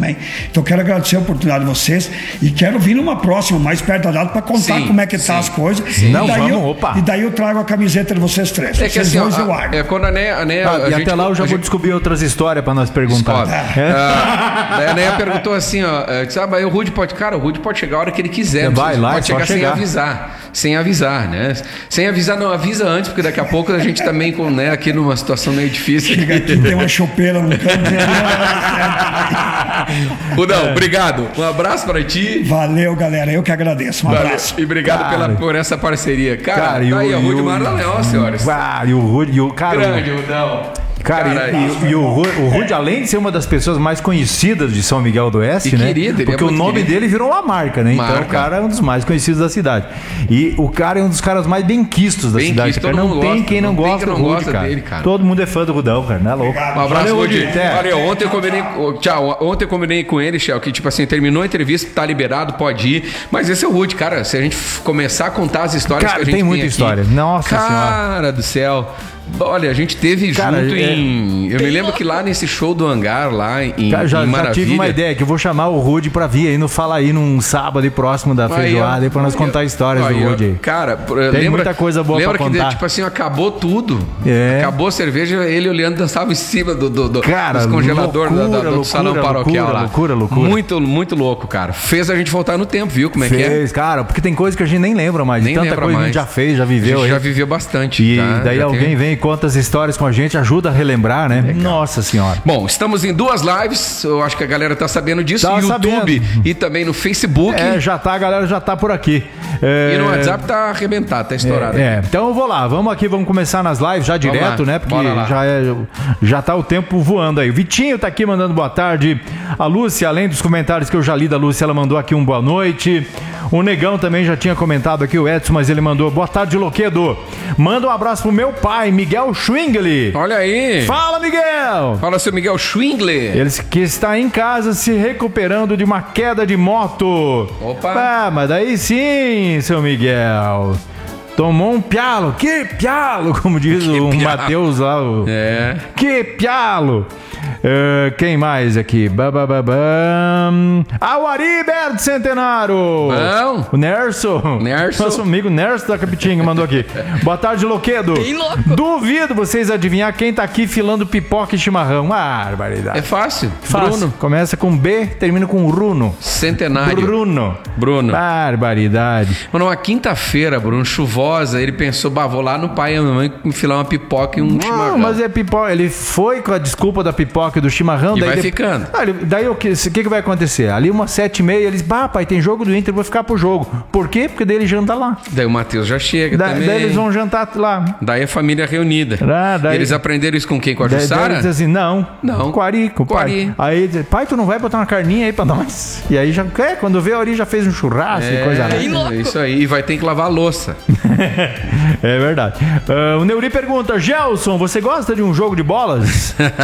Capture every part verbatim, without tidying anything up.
também. Então quero agradecer a oportunidade de vocês e quero vir numa próxima, mais perto da data, para contar sim, como é que sim. tá as coisas. Sim. E, Não, daí vamos, eu, opa. e daí eu trago a camiseta de vocês três. É que vocês assim, dois ó, eu arco. É quando a Neia... A Neia ah, a e gente, até lá eu já vou gente... descobrir outras histórias para nós perguntar. Ah, daí a Neia perguntou assim, ó, disse, ah, mas o Rude pode... Cara, o Rude pode chegar a hora que ele quiser. Vai lá, pode chegar, chegar sem avisar. Sem avisar, né? Sem avisar, não, avisa antes, porque daqui a pouco a gente também, com, né, aqui numa situação meio difícil. Chega aqui, tem uma chopeira no canto. Rudão, é. obrigado. Um abraço pra ti. Valeu, galera. Eu que agradeço. Um Valeu. abraço. E obrigado pela, por essa parceria. Cara, cara tá aí, o Rude Maranhão, senhores. Ah, e o Rude, o cara. Grande, Rudão. Cara, cara e, e, e o, o Rude, além de ser uma das pessoas mais conhecidas de São Miguel do Oeste, e né? Querido, porque é o nome querido. dele virou uma marca, né? Marca. Então o cara é um dos mais conhecidos da cidade. E o cara é um dos caras mais benquistos da bem cidade. Quisto, Cara. Não tem gosta, quem não, não gosta do Rude, gosta cara. Dele, cara. Todo mundo é fã do Rudão, cara, não é louco? Um abraço, Rude. Valeu, ontem eu combinei, tchau, ontem eu combinei com ele, Shell, que tipo assim, terminou a entrevista, tá liberado, pode ir. Mas esse é o Rude, cara. Se a gente começar a contar as histórias cara, que a gente tem muita tem história. Aqui, Nossa cara senhora. Cara do céu. Olha, a gente teve cara, junto é... em... Eu me lembro que lá nesse show do Hangar, lá em, cara, já, em Maravilha... Já tive uma ideia, que eu vou chamar o Rude pra vir aí no Fala Aí num sábado próximo da feijoada aí, aí pra nós aí, contar histórias aí, do Rude aí. Cara, tem lembra, muita coisa boa lembra pra que, contar. tipo assim, acabou tudo. É. Acabou a cerveja, ele e o Leandro dançavam em cima do, do, do, cara, dos congeladores loucura, do, do, do loucura, salão paroquial loucura, lá. Loucura, loucura. Muito, muito louco, cara. Fez a gente voltar no tempo, viu como é Fez, que é? Fez, cara, porque tem coisa que a gente nem lembra mais. Nem tanta lembra coisa mais. que a gente já fez, já viveu. A gente aí. já viveu bastante. E tá? daí já alguém tem... vem e conta as histórias com a gente, ajuda a relembrar, né? Legal. Nossa senhora. Bom, estamos em duas lives, eu acho que a galera tá sabendo disso, tá no YouTube sabendo. E também no Facebook. É, já tá, a galera já tá por aqui. É... E no WhatsApp tá arrebentado, tá estourado. É, é, então eu vou lá, vamos aqui, vamos começar nas lives já direto, né? Porque já, é, já tá o tempo voando aí. O Vitinho tá aqui mandando boa tarde. A Lúcia, além dos comentários que eu já li da Lúcia, ela mandou aqui um boa noite. O Negão também já tinha comentado aqui, o Edson, mas ele mandou boa tarde, Loquedo. Manda um abraço pro meu pai, Miguel Schwingli. Olha aí. Fala, Miguel. Fala, seu Miguel Schwingli. Ele que está em casa se recuperando de uma queda de moto. Opa. Ah, mas daí sim, seu Miguel. Tomou um pialo. Que pialo, como diz que o Matheus lá. O... É. Que pialo. Uh, quem mais aqui? Babababam. Ah, o Ariberto Centenário. Bom. O Nerso. Nerso. Nosso amigo Nerso da Capitinga mandou aqui. Boa tarde, Loquedo. Bem louco. Duvido vocês adivinhar quem tá aqui filando pipoca e chimarrão. Ah, barbaridade. É fácil. Fácil. Bruno. Começa com B, termina com Runo. Centenário. Bruno. Bruno. Barbaridade. Mano, uma quinta-feira, Bruno, chuvosa, ele pensou, bah, vou lá no pai e a mamãe enfilar uma pipoca e um Não, chimarrão. mas é pipoca. Ele foi com a desculpa da pipoca e do chimarrão. E daí vai de... ficando. Ah, ele... Daí o que, o que que vai acontecer? Ali umas sete e meia, eles, bah, pai, tem jogo do Inter, eu vou ficar pro jogo. Por quê? Porque daí ele janta lá. Daí o Matheus já chega da, também. Daí eles vão jantar lá. Daí a família reunida. Ah, daí... Eles aprenderam isso com quem? Com a daí, Jussara? daí eles dizem assim, não. Não. Com o Ari, com o Ari. pai. Aí ele diz, pai, tu não vai botar uma carninha aí pra nós? E aí já, é, quando vê, o Ari já fez um churrasco é, e coisa lá. É isso aí. E vai ter que lavar a louça. É verdade. Uh, o Neuri pergunta, Gelson, você gosta de um jogo de bolas? é.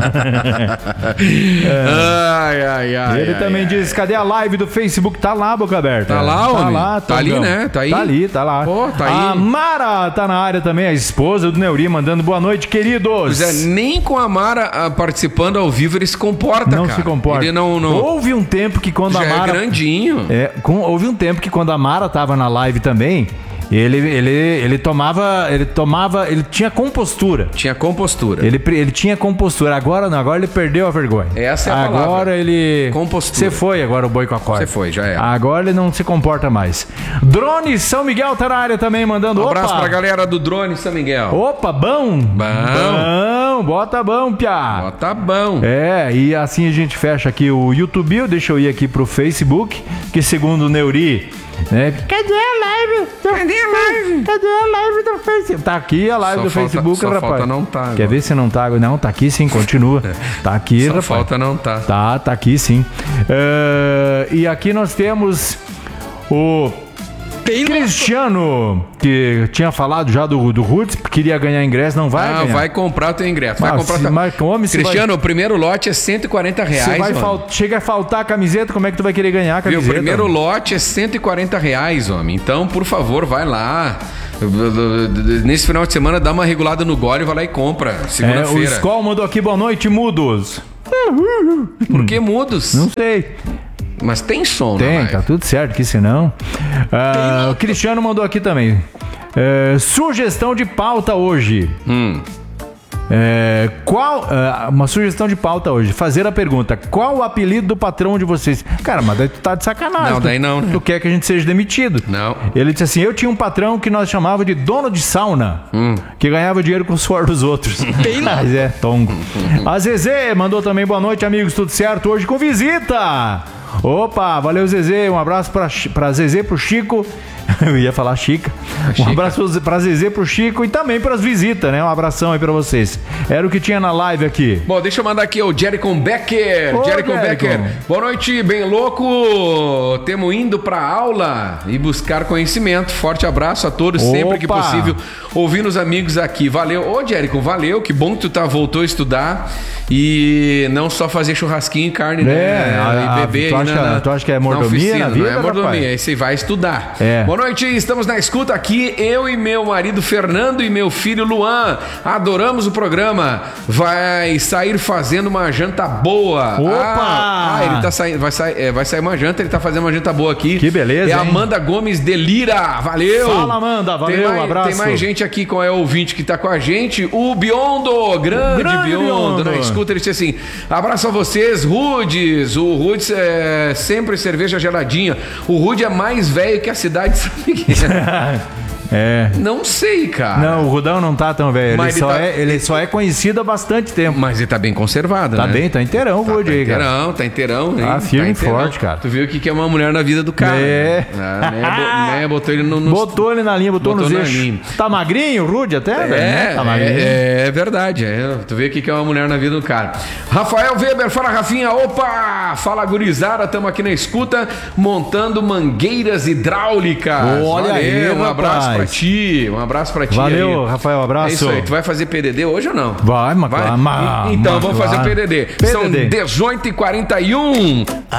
Ai, ai, ai. Ele ai, também ai, diz, cadê a live do Facebook? Tá lá, boca aberta. Tá lá, homem? Tá lá, tá ali, né? Tá aí? Tá ali, tá lá. Pô, tá aí. A Mara tá na área também, a esposa do Neuri, mandando boa noite, queridos. Pois é, nem com a Mara ah, participando ao vivo ele se comporta, não cara. se comporta. Ele não, não... Houve um tempo que quando Já a Mara... é grandinho. É, com, houve um tempo que quando a Mara tava na live também... Ele, ele, ele tomava, ele tomava, ele tinha compostura. Tinha compostura. Ele, ele tinha compostura. Agora não, agora ele perdeu a vergonha. Essa é a agora palavra. Agora ele... Compostura. Você foi agora o boi com a corda. Você foi, já é. Agora ele não se comporta mais. Drone São Miguel tá na área também, mandando... Um abraço Opa! pra galera do Drone São Miguel. Opa, bom? Bom. Bom, bota bom, piá. Bota bom. É, e assim a gente fecha aqui o YouTube. Deixa eu ir aqui pro Facebook, que segundo o Neuri... Né? Cadê a live? Cadê a live? Cadê a live do Facebook? Tá aqui a live só do falta, Facebook, só rapaz. Falta não tá. Agora. Quer ver se não tá? Não, tá aqui sim, continua. Tá aqui, só rapaz. falta não tá. Tá, tá aqui sim. Uh, e aqui nós temos o Cristiano, que tinha falado já do, do Roots, queria ganhar ingresso, não vai ah, ganhar. vai comprar o teu ingresso. Vai mas, comprar se, tua... mas, homem, Cristiano, vai... o primeiro lote é cento e quarenta reais. Vai fal... Chega a faltar a camiseta, como é que tu vai querer ganhar a camiseta? Viu, o primeiro lote é cento e quarenta reais, homem. Então, por favor, vai lá. Nesse final de semana, dá uma regulada no gole e vai lá e compra. Segunda-feira. É, o Skol mandou aqui, boa noite, mudos. Por que mudos? Não sei. Mas tem som, Tem, né? tá tudo certo aqui, senão. Ah, o Cristiano mandou aqui também. É, sugestão de pauta hoje. Hum. É, qual é, uma sugestão de pauta hoje? Fazer a pergunta: qual o apelido do patrão de vocês? Cara, mas daí tu tá de sacanagem. Não, daí não, né? Tu quer que a gente seja demitido? Não. Ele disse assim: eu tinha um patrão que nós chamava de dono de sauna, hum. que ganhava dinheiro com o suor dos outros. Mas é, tongo. A Zezé mandou também: boa noite, amigos, tudo certo? Hoje com visita. Opa, valeu, Zezé. Um abraço pra, pra Zezé, pro Chico. Eu ia falar Chica. Um abraço pra Zezé, pro Chico e também pras visitas, né? Um abração aí pra vocês. Era o que tinha na live aqui. Bom, deixa eu mandar aqui o Jericho Becker. Ô, Jericho Jericho. Becker. Boa noite, bem louco. Temos indo pra aula e buscar conhecimento. Forte abraço a todos, Opa. sempre que possível. Ouvindo os amigos aqui. Valeu. Ô, Jericho, valeu. Que bom que tu tá, voltou a estudar e não só fazer churrasquinho e carne, É, né? a- E a- beber tu aí acha- na, tu acha que é na mordomia oficina, na vida, não é mordomia, rapaz? aí você vai estudar. É. Boa noite, estamos na escuta aqui, eu e meu marido Fernando e meu filho Luan. Adoramos o programa. Vai sair fazendo uma janta boa. Opa! Ah, ah, ele tá saindo, vai sair, é, vai sair uma janta, ele tá fazendo uma janta boa aqui. Que beleza, É a hein? Amanda Gomes de Lira. Valeu. Fala, Amanda, valeu, tem mais, abraço. Tem mais gente aqui com é ouvinte que tá com a gente. O Biondo, grande, Grande Biondo, Biondo. na escuta, ele disse assim: abraço a vocês, Rudes. O Rudes é sempre cerveja geladinha. O Rude é mais velho que a cidade de São Miguel. É. Não sei, cara. Não, o Rudão não tá tão velho. Ele, Mas ele só tá- é, ele só é conhecido há bastante tempo. Mas ele tá bem conservado, Tá né? bem, tá inteirão o Tá, Rude tá aí, cara. inteirão, tá inteirão, hein? Tá firme e inteirão. forte, cara. Tu viu o que que é uma mulher na vida do cara? É. Né? Ah, né, bo- né, botou ele no... no... Botou ele na linha, botou, Botou nos na eixos. linha. Tá magrinho, o Rude até, velho? né? É, Tá magrinho. é, é verdade. É. Tu vê o que que é uma mulher na vida do cara. Rafael Weber, fala Rafinha. Opa! Fala gurizada, estamos aqui na escuta, montando mangueiras hidráulicas. Olha aí, um abraço rapaz. pra ti. Um abraço pra ti. Valeu, aí. Rafael, abraço. É isso aí. Tu vai fazer P D D hoje ou não? Vai, mas Vai? claro, mas- Então mas vamos fazer o claro. P D D. P D D. São dezoito e quarenta e um.